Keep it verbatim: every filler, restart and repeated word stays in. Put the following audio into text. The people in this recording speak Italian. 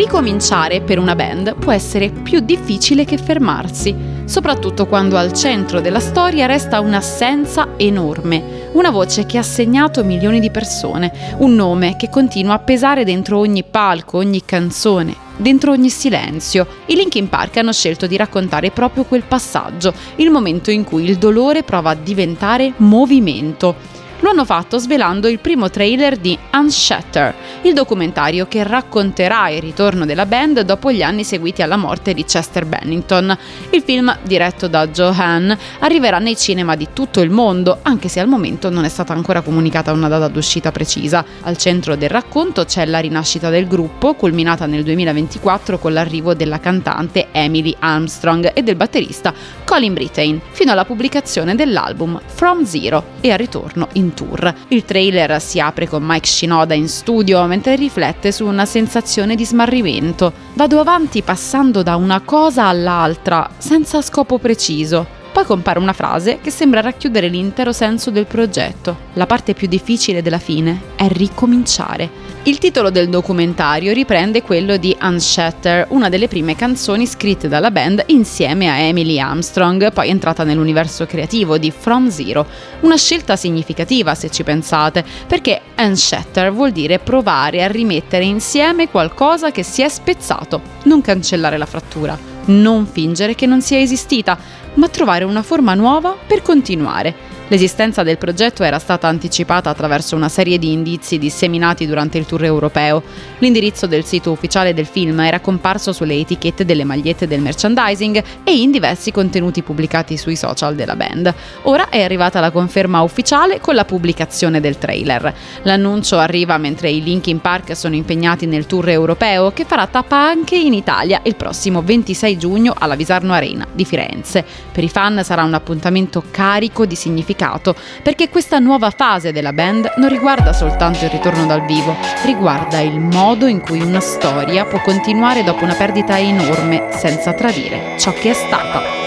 Ricominciare per una band può essere più difficile che fermarsi, soprattutto quando al centro della storia resta un'assenza enorme, una voce che ha segnato milioni di persone, un nome che continua a pesare dentro ogni palco, ogni canzone, dentro ogni silenzio. I Linkin Park hanno scelto di raccontare proprio quel passaggio, il momento in cui il dolore prova a diventare movimento. Lo hanno fatto svelando il primo trailer di Unshatter, il documentario che racconterà il ritorno della band dopo gli anni seguiti alla morte di Chester Bennington. Il film, diretto da Joe Hahn, arriverà nei cinema di tutto il mondo, anche se al momento non è stata ancora comunicata una data d'uscita precisa. Al centro del racconto c'è la rinascita del gruppo, culminata nel duemilaventiquattro con l'arrivo della cantante Emily Armstrong e del batterista Colin Brittain, fino alla pubblicazione dell'album From Zero e al ritorno in tour. Il trailer si apre con Mike Shinoda in studio mentre riflette su una sensazione di smarrimento. Vado avanti passando da una cosa all'altra, senza scopo preciso. Poi compare una frase che sembra racchiudere l'intero senso del progetto. La parte più difficile della fine è ricominciare. Il titolo del documentario riprende quello di Unshatter, una delle prime canzoni scritte dalla band insieme a Emily Armstrong, poi entrata nell'universo creativo di From Zero. Una scelta significativa, se ci pensate, perché Unshatter vuol dire provare a rimettere insieme qualcosa che si è spezzato, non cancellare la frattura, non fingere che non sia esistita, ma trovare una forma nuova per continuare. L'esistenza del progetto era stata anticipata attraverso una serie di indizi disseminati durante il tour europeo. L'indirizzo del sito ufficiale del film era comparso sulle etichette delle magliette del merchandising e in diversi contenuti pubblicati sui social della band. Ora è arrivata la conferma ufficiale con la pubblicazione del trailer. L'annuncio arriva mentre i Linkin Park sono impegnati nel tour europeo, che farà tappa anche in Italia il prossimo ventisei giugno alla Visarno Arena di Firenze. Per i fan sarà un appuntamento carico di significato, perché questa nuova fase della band non riguarda soltanto il ritorno dal vivo, riguarda il modo in cui una storia può continuare dopo una perdita enorme senza tradire ciò che è stata.